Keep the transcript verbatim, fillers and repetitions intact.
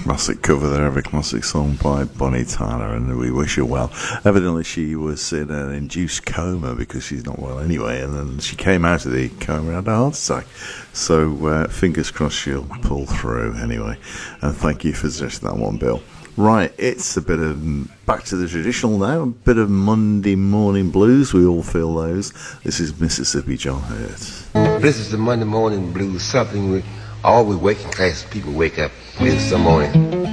Classic cover there of a classic song by Bonnie Tyler, and we wish her well. Evidently she was in an induced coma because she's not well anyway, and then she came out of the coma and had a heart attack. So uh, fingers crossed she'll pull through anyway. And thank you for suggesting that one, Bill. Right, it's a bit of back to the traditional now, a bit of Monday morning blues. We all feel those. This is Mississippi John Hurt. This is the Monday morning blues, something we all we working class people wake up with some morning.